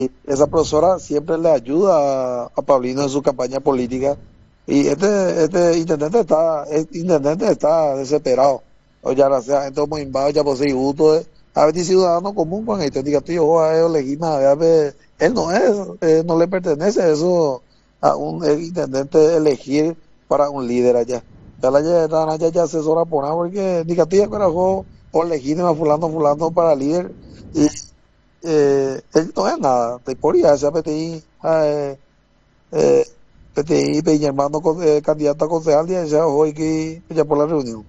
esa profesora siempre le ayuda a Paulino en su campaña política. Y este intendente está desesperado. O ya la sea, entonces invado ya posee gusto a ver si ciudadano común con este diga tío o a él legítima a ver, él no es, no le pertenece eso a un intendente elegir para un líder allá. Ya la ya asesora por nada porque diga tío carajo o legítima fulano para líder y él no es nada, te podría hacer PTI, eh, PTI, Peñarmando, candidato a concejal, y ya hoy que ya por la reunión.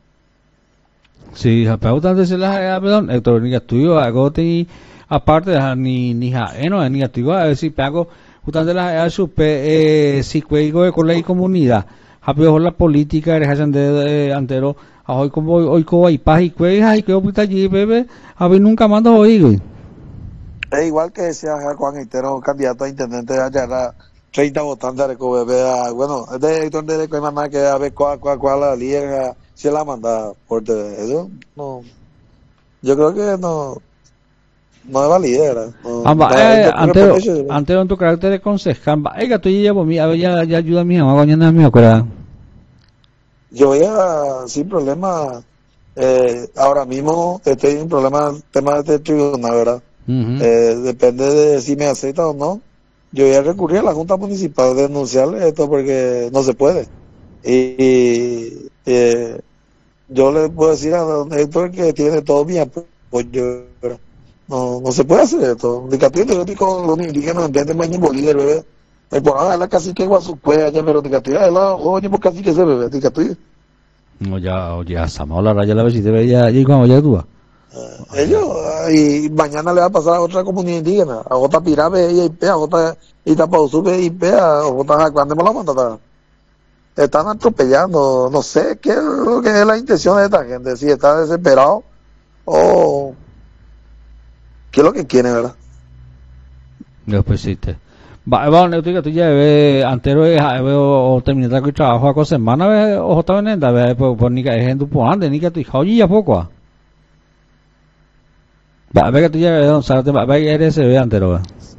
Sí, pautan de la perdón, Héctor, ni estudio hago ti aparte de ni eno ni activo a ver si pago utan de la supe si cuelgo con la comunidad. Hablo la política eres de antero a hoy como y paz y cuelga y que opita allí bebé a ver nunca mando hoy güey. Es igual que decía Juan Itero, candidato a intendente allá era 30 votantes de bebé, bueno, es de Héctor de que mamá que a ver cuál la liga, si la manda por eso, no, yo creo que no es validera, Amba, no antero, responde eso. antero en tu carácter de concejal, va, tú ya llevo mi, a ver, ya ayuda a mi mamá, coño, mi acuerda. Yo voy a, sin problema, ahora mismo estoy en un problema, tema de este tribunal, ¿verdad? Mhm. Depende de si me acepta o no. Yo voy a recurrir a la Junta Municipal a denunciarle esto porque no se puede. Yo le puedo decir a don Héctor que tiene todo mi apoyo, ¿verdad? No se puede hacer esto. Indicativo yo digo los indígenas en mañana Bolívar, bebé. El por ahora la cacique Guasupé allá, pero indicativo es la oye por cacique ese bebé, indicativo. Oye, Sama, la raya la vez si te veía, y cuando ya tú. Ellos, y mañana le va a pasar a otra comunidad indígena, a otra Pirabe y IP, a otra Itapauzube y IP, a otra Jacuande la manda. Están atropellando, no sé qué es lo que es la intención de esta gente, si está desesperado o qué es lo que quieren, ¿verdad? Después sí te. Va, ne tú ya ve antero o terminar con trabajo a cosa semana ve o está venenda ve por ni que es en tu poande ni que tu hija oye ya poco. Va, ve que tú ya ve don Sarte, va, ve que eres se ve antero.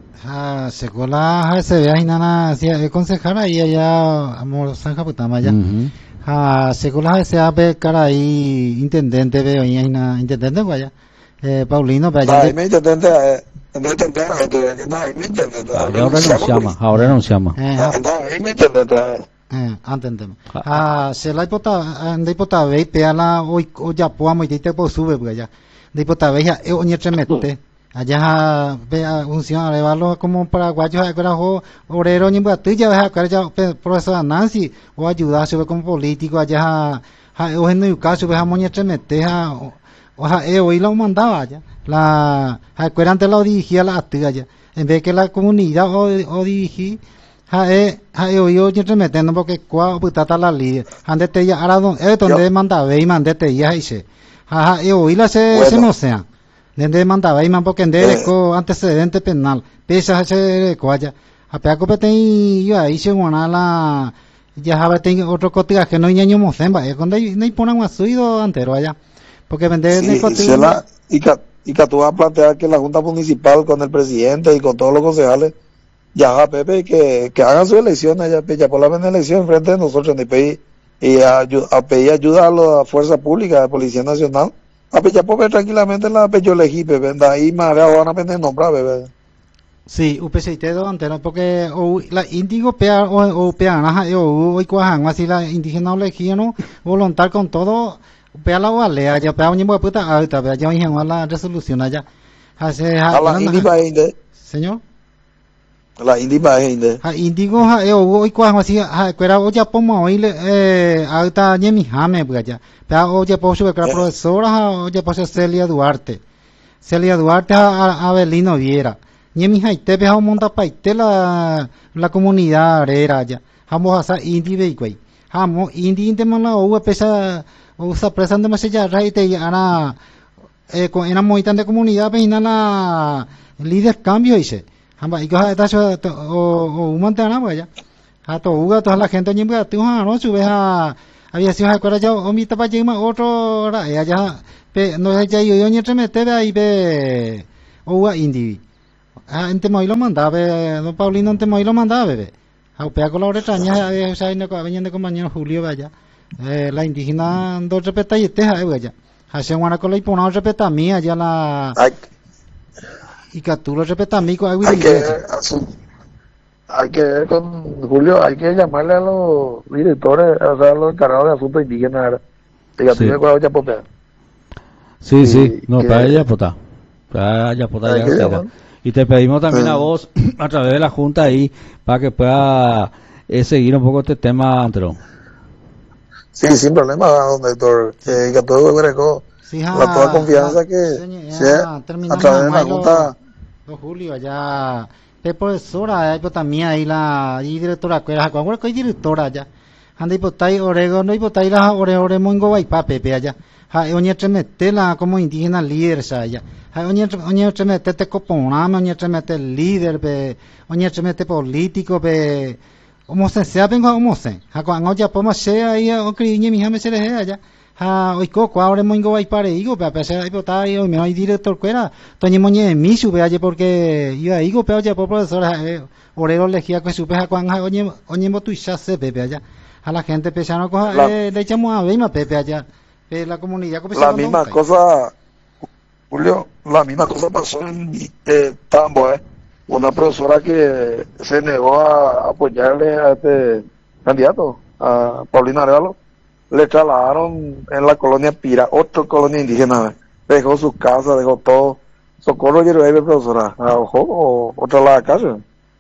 Sekolah se ve ahí nana si concejala y allá amor San Japutama ya. Mhm. Sekolah se abe cara ahí intendente veo ahí na intendente vaya. Paulino vaya Ahí de me intendente, no intendente, ahí me intendente, Ahora no se llama. ahí me intendente. antendem. Se la ipota ve peala o ya poamo y te po sube vaya. De ipota ve ya oñe tremete. Allá vea funciona llevarlo como paraguayos a obrero ni bua tuya vea cara ya profesor Nancy o ayudar sobre como político allá o en el caso vea moñe tremete o hoy lo mandaba allá la escuela antes lo dirigía la tuya allá en vez que la comunidad o dirigí hoy oye tremete no porque cua putata la líder ande te ya ahora donde manda ve y mandete ya dice hoy la se Bueno, no sea desde mandaba y man porque ende co antecedente penal pesa ese coaya a pea copete y yo ahí se guana la ya sabe tengo otro cotiga que no ñaño mocemba cuando no ponen un suido antero allá porque vender de sí, cotiga y que tú vas a plantear que la Junta Municipal con el presidente y con todos los concejales, ya a Pepe, que hagan su elección allá, ya por la vez elección frente de nosotros en el país, y a pedir ayuda a la fuerza pública, de Policía Nacional, a Pepe, ya puede tranquilamente la Pepe yo elegí, Pepe, de ahí más van a aprender a nombrar, Pepe. sí UPCT do antero porque o la índigo pea o pea naja o hoy cuajan así la indígena no voluntar con todo pea la vale allá pea un puta ahorita pea ya en la resolución allá hace A la Indy Painde, señor la Indy Painde. indigo hoy cuajan así cuera o ya pomo hoy ahorita ya mi jame ya pea o ya puedo subir profesora o ya puedo Celia Duarte a Abelino Viera. Ñemi haite pe monta paite la comunidad arera ya. Hamo hasa indi beigwei. Hamo indi inte mala o pesa o sa presan de masaya raite ya ana con ena moitan de comunidad pe inana líder cambio dice. Hamba iko ha ta o mantana vaya. Ha to uga toda la gente ñemi tu no sube había sido acuerda ya o mi tapa yema otro ra ya pe no ya yo ñe tremete ahí be o indi en Temoy lo mandaba, don Paulino en Temoy lo mandaba, bebé. Pea con la hora extraña, venían de compañero Julio, vaya. La indígena, dos repetas y teja, vaya. Hace una cola y pone repeta mía, ya la. Y que tú lo repetas mí con hay que ver con Julio, hay que llamarle a los directores, o sea, a los encargados de asuntos indígenas. Diga, tú me acuerdas de Chapopea. Sí, no, para ella pota. Para ella pota ya. Y te pedimos también a vos, a través de la Junta ahí, para que pueda seguir un poco este tema, Antero. Sí, sin problema, don Héctor. Que todo Greco, la toda confianza que sea a través de la Junta. Julio, allá, profesora, ahí también ahí la directora, ¿cuál es directora allá? Anda hipotai orego, no hipotai la ore mongo vai pepe allá. Oña tremete la como indígena líder allá. Oña tremete te coponama, oña tremete líder, oña tremete político, como se vengo como se. Cuando ya podemos ser ahí, o criñe mi jame se le allá. Hoy coco ahora mongo vai pare igo, pero pese a hipotai o me hay director cuera. Toñe moñe mi sube allá porque iba igo, pero ya por profesora orero legía que supe a cuando oñe motuisha se pepe allá. A la gente pesano le echamos a ver pepe allá. La comunidad la misma cosa, Julio, la misma cosa pasó en Tambo, una profesora que se negó a apoyarle a este candidato, a Paulino Arevalo, le trasladaron en la colonia Pira, otra colonia indígena, dejó su casa, dejó todo. Socorro y el profesora, ojo, otra la casa.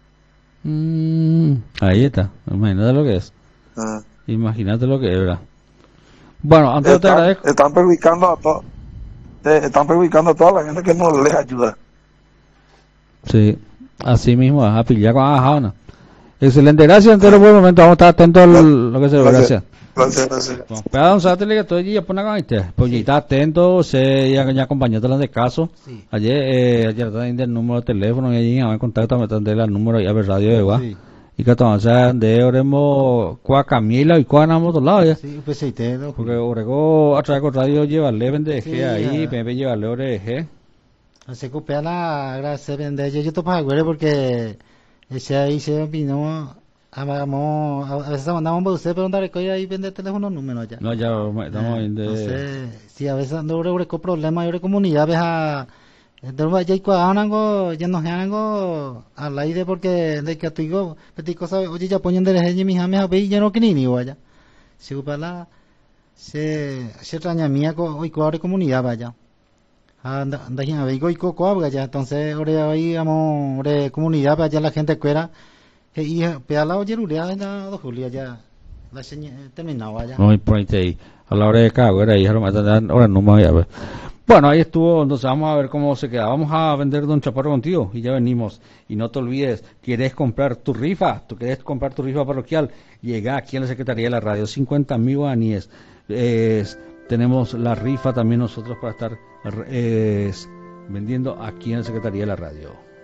Ahí está, imagínate lo que es. Imagínate lo que es, ¿verdad? Bueno, antes te agradezco. Están perjudicando a toda la gente que no les ayuda. Sí, así mismo, a pillar con Ajana. Excelente, gracias, entero buen momento, vamos a estar atentos a lo que se ve, gracias. Gracias. Bueno, pero un satélite que estoy ya pone con este, pues ya está atento, ya acompañó las de caso. Sí. Ayer también del número de teléfono y allí me contacto me tendré el número ya ver radio de igual. Sí. Y que entonces de oremos cua Camila y cua namo todos lados ya. Sí, pues sí, porque orego a través de radio llevarle vende Sí, ahí, me llevarle oreje. Se copia la gracia vende yo te pago porque ese ahí se vino a veces mandamos a usted preguntar ahí vende teléfono número ya. No, ya estamos en de. No sé, si a veces no orego problema yo comunidad veja entonces ya cuando ya nos hango al aire porque de que tú digo petit cosa oye ya ponen de la mi james a ver ya no que ni vaya si upala se extraña mía hoy cuadre comunidad vaya anda ya ve hoy coco ya entonces ore ahí vamos ore comunidad vaya la gente cuera y peala oye rulia ya dos Julia ya la terminado vaya Muy pronto ahí a la hora de cago era ahí ahora no me voy a ver. Bueno, ahí estuvo, entonces vamos a ver cómo se queda. Vamos a vender Don Chaparro contigo y ya venimos. Y no te olvides, ¿quieres comprar tu rifa? ¿Tú quieres comprar tu rifa parroquial? Llega aquí en la Secretaría de la Radio, 50.000 guaraníes. Tenemos la rifa también nosotros para estar vendiendo aquí en la Secretaría de la Radio.